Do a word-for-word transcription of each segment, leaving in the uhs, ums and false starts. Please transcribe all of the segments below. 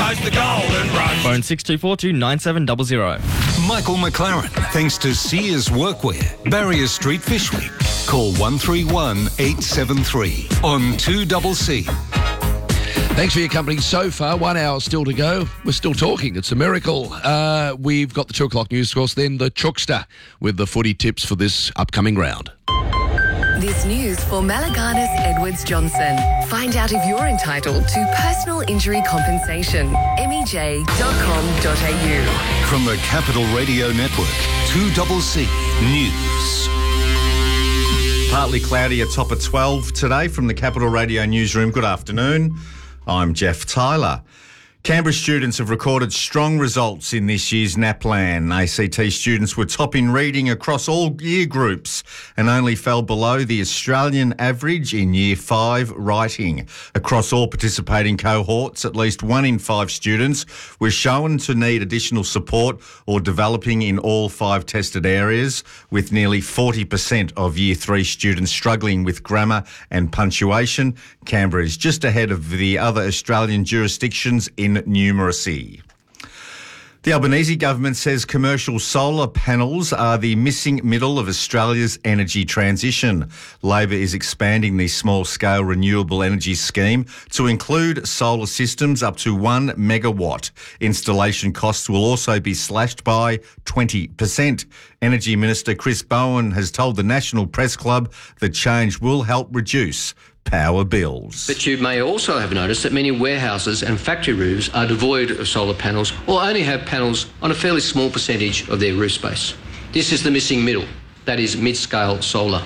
knows the golden rush. Phone six two four two nine seven zero zero. Michael McLaren, thanks to Sears Workwear, Barrier Street, Fyshwick. Call one three one eight seven three on two C C. Thanks for your company so far. One hour still to go. We're still talking. It's a miracle. Uh, we've got the two o'clock news, of course, then the Chookster with the footy tips for this upcoming round. This news for Malagana's Edwards Johnson. Find out if you're entitled to personal injury compensation. M E J dot com dot a u. From the Capital Radio Network, two C C News. Partly cloudy, a top of twelve today from the Capital Radio newsroom. Good afternoon. I'm Jeff Tyler. Canberra students have recorded strong results in this year's NAPLAN. A C T students were top in reading across all year groups and only fell below the Australian average in Year five writing. Across all participating cohorts, at least one in five students were shown to need additional support or developing in all five tested areas, with nearly forty percent of Year three students struggling with grammar and punctuation. Canberra is just ahead of the other Australian jurisdictions in numeracy. The Albanese government says commercial solar panels are the missing middle of Australia's energy transition. Labor is expanding the small-scale renewable energy scheme to include solar systems up to one megawatt. Installation costs will also be slashed by twenty percent. Energy Minister Chris Bowen has told the National Press Club the change will help reduce power bills. But you may also have noticed that many warehouses and factory roofs are devoid of solar panels or only have panels on a fairly small percentage of their roof space. This is the missing middle, that is mid-scale solar.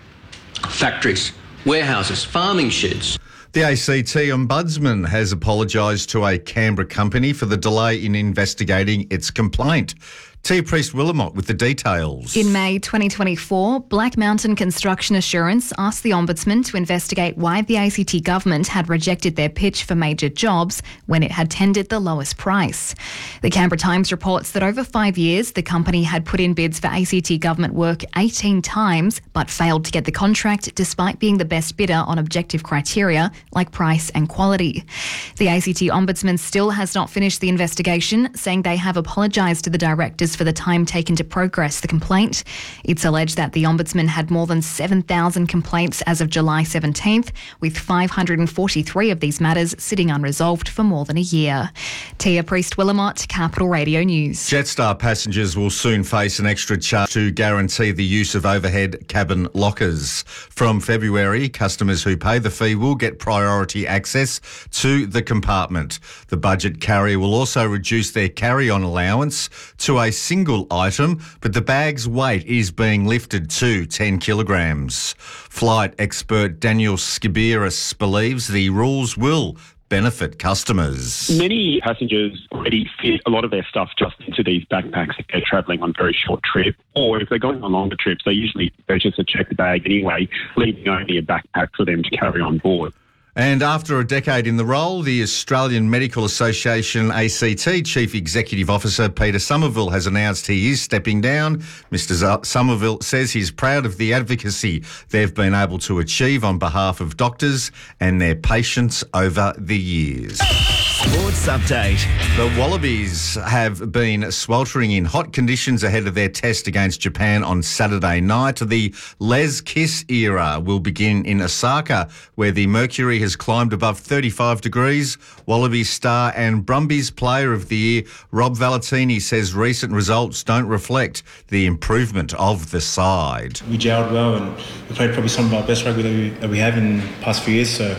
Factories, warehouses, farming sheds. The A C T Ombudsman has apologised to a Canberra company for the delay in investigating its complaint. Tia Priest-Willamott with the details. In May twenty twenty-four, Black Mountain Construction Assurance asked the Ombudsman to investigate why the A C T government had rejected their pitch for major jobs when it had tendered the lowest price. The Canberra Times reports that over five years, the company had put in bids for A C T government work eighteen times, but failed to get the contract despite being the best bidder on objective criteria like price and quality. The A C T Ombudsman still has not finished the investigation, saying they have apologised to the directors for the time taken to progress the complaint. It's alleged that the Ombudsman had more than seven thousand complaints as of July seventeenth, with five hundred forty-three of these matters sitting unresolved for more than a year. Tia Priest-Willamott, Capital Radio News. Jetstar passengers will soon face an extra charge to guarantee the use of overhead cabin lockers. From February, customers who pay the fee will get priority access to the compartment. The budget carrier will also reduce their carry-on allowance to a single item, but the bag's weight is being lifted to ten kilograms. Flight expert Daniel Skibiris believes the rules will benefit customers. Many passengers already fit a lot of their stuff just into these backpacks if they're travelling on very short trips, or if they're going on longer trips, they usually purchase a checked bag anyway, leaving only a backpack for them to carry on board. And after a decade in the role, the Australian Medical Association A C T Chief Executive Officer Peter Somerville has announced he is stepping down. Mister Somerville says he's proud of the advocacy they've been able to achieve on behalf of doctors and their patients over the years. Sports update. The Wallabies have been sweltering in hot conditions ahead of their test against Japan on Saturday night. The Les Kiss era will begin in Osaka, where the mercury has climbed above thirty-five degrees. Wallabies star and Brumbies Player of the Year Rob Valentini says recent results don't reflect the improvement of the side. We gelled well and we played probably some of our best rugby that we, that we have in the past few years, so